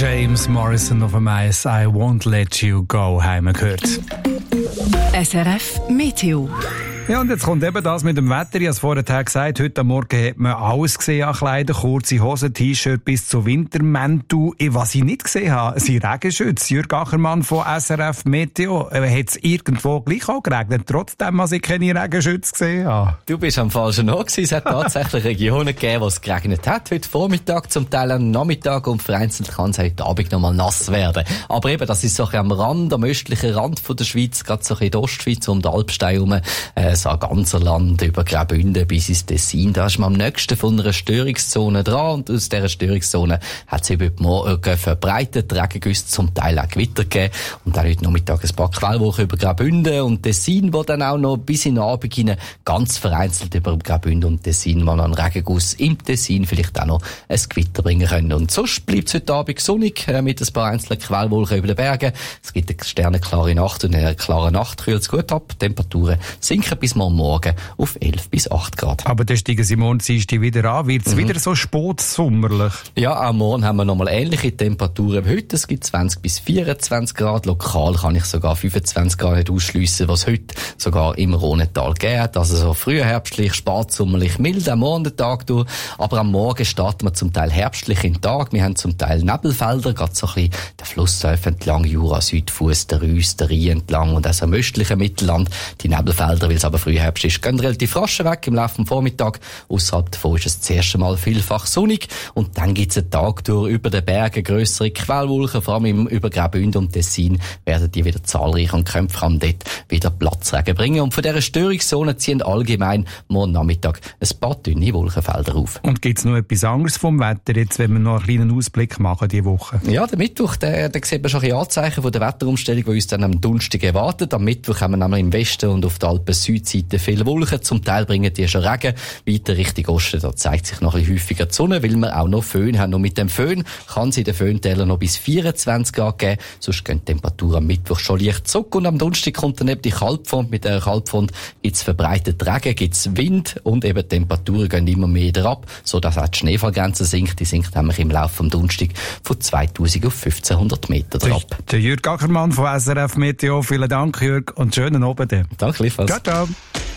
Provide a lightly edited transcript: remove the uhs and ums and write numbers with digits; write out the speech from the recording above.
James Morrison auf dem Eis, I Won't Let You Go, haben wir gehört. SRF Meteo. Ja, und jetzt kommt eben das mit dem Wetter. Ich habe es vorhin gesagt, heute Morgen hat man alles gesehen an Kleidern, kurze Hosen, T-Shirt bis zu Wintermäntel. Was ich nicht gesehen habe, sind Regenschütze. Jürg Achermann von SRF Meteo. Hat es irgendwo gleich auch geregnet, trotzdem, als ich keine Regenschütze gesehen habe? Du bist am falschen Ort gewesen. Es hat tatsächlich Regionen gegeben, wo es geregnet hat. Heute Vormittag, zum Teil am Nachmittag und vereinzelt kann es heute Abend noch mal nass werden. Aber eben, das ist so ein am Rand, am östlichen Rand von der Schweiz, gerade so ein in der Ostschweiz, um den Alpstein herum, so ganzer Land, über Graubünden bis ins Tessin. Da ist man am nächsten von einer Störungszone dran und aus dieser Störungszone hat es über die Morgen verbreitet, Regengüsse, zum Teil auch Gewitter gegeben und dann heute Nachmittag ein paar Quellwolken über Graubünden und Tessin, wo dann auch noch bis in den Abend hinein ganz vereinzelt über Graubünden und Tessin mal einen Regenguss im Tessin vielleicht auch noch ein Gewitter bringen können. Und sonst bleibt es heute Abend sonnig mit ein paar einzelnen Quellwolken über den Bergen. Es gibt eine sternenklare Nacht und in einer klaren Nacht kühlt es gut ab. Temperaturen sinken bis morgen auf 11 bis 8 Grad. Aber dann steigen sie morgen wieder an. Wird es wieder so spätsommerlich? Ja, auch morgen haben wir nochmal ähnliche Temperaturen wie heute. Es gibt 20 bis 24 Grad. Lokal kann ich sogar 25 Grad nicht ausschliessen, was heute sogar im Rhonental geht. Also so frühherbstlich, spätsommerlich, mild am morgen den Tag durch. Aber am Morgen starten wir zum Teil herbstlich in den Tag. Wir haben zum Teil Nebelfelder, gerade so ein bisschen der Flussläufe entlang, Jura, Südfuss, der Rüss, der Rhein entlang und auch so im östlichen Mittelland. Die Nebelfelder, weil es aber Frühherbst ist, gehen relativ rasch weg im Laufe des Vormittags. Ausserhalb davon ist es das erste Mal vielfach sonnig. Und dann gibt es einen Tag durch über den Bergen grössere Quellwolken, vor allem über Graubünden und Tessin werden die wieder zahlreich und können vor allem dort wieder Platzregen bringen. Und von dieser Störungszone ziehen allgemein morgen Nachmittag ein paar dünne Wolkenfelder auf. Und gibt es noch etwas anderes vom Wetter, jetzt, wenn wir noch einen kleinen Ausblick machen diese Woche? Ja, der Mittwoch, da sieht man schon ein Anzeichen von der Wetterumstellung, die uns dann am Donnerstag erwartet. Am Mittwoch haben wir nämlich im Westen und auf der Alpen-Südseite viele Wolken. Zum Teil bringen die schon Regen. Weiter Richtung Osten, da zeigt sich noch ein bisschen häufiger die Sonne, weil wir auch noch Föhn haben. Und mit dem Föhn kann es in den Föhntälern noch bis 24 Grad geben. Sonst gehen die Temperaturen am Mittwoch schon leicht zurück. Und am Donnerstag kommt dann eben die Kaltfront. Mit der Kaltfront gibt es verbreitet Regen, gibt es Wind und eben die Temperaturen gehen immer mehr wieder ab, sodass auch die Schneefallgrenze sinkt. Die sinkt nämlich im Laufe vom Donnerstag von 2000 auf 1500 Meter drauf. Der Jürg Ackermann von SRF Meteo. Vielen Dank, Jürg, und schönen Abend. Danke, gleichfalls. Ciao, ciao.